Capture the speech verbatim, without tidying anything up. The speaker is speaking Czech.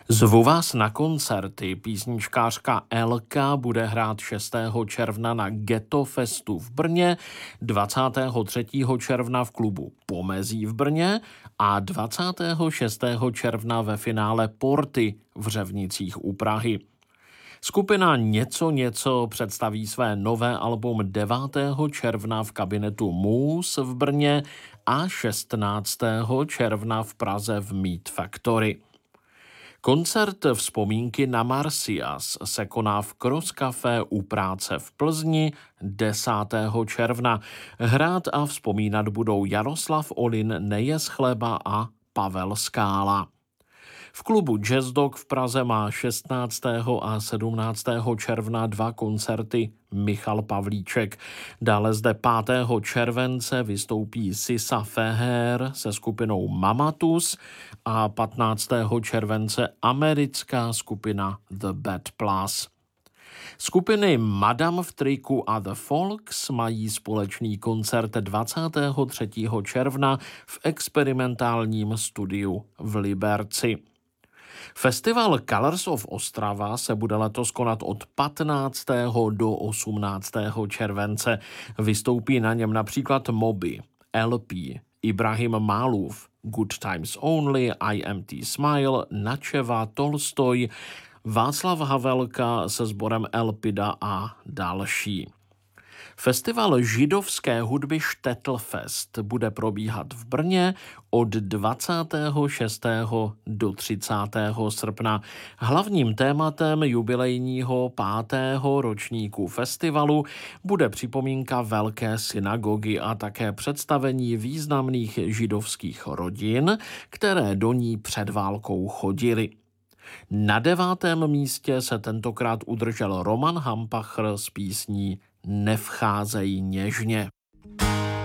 Zvu vás na koncerty. Písničkářka Elka bude hrát šestého června na Ghetto Festu v Brně, dvacátého třetího června v klubu Pomezí v Brně a dvacátého šestého června ve finále Porty v Řevnicích u Prahy. Skupina Něco něco představí své nové album devátého června v kabinetu Muse v Brně a šestnáctého června v Praze v Meat Factory. Koncert Vzpomínky na Marsyas se koná v Cross Café u Práce v Plzni desátého června. Hrát a vzpomínat budou Jaroslav Olin, Nejes Chleba a Pavel Skála. V klubu Jazz Dog v Praze má šestnáctého a sedmnáctého června dva koncerty Michal Pavlíček. Dále zde pátého července vystoupí Sisa Feher se skupinou Mamatus a patnáctého července americká skupina The Bad Plus. Skupiny Madame v triku a The Folks mají společný koncert dvacátého třetího června v experimentálním studiu v Liberci. Festival Colors of Ostrava se bude letos konat od patnáctého do osmnáctého července. Vystoupí na něm například Moby, L P, Ibrahim Malouf, Good Times Only, I M T Smile, Načeva, Tolstoj, Václav Havelka se sborem Elpida a další. Festival židovské hudby Štettlfest bude probíhat v Brně od dvacátého šestého do třicátého srpna. Hlavním tématem jubilejního pátého ročníku festivalu bude připomínka Velké synagogy a také představení významných židovských rodin, které do ní před válkou chodily. Na devátém místě se tentokrát udržel Roman Hampachr s písní Nevcházej něžně.